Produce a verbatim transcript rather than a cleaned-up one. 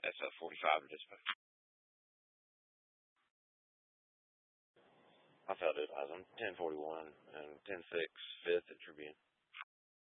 S F forty-five to dispatch. I failed it. I was on ten forty-one and ten six, fifth at Tribune.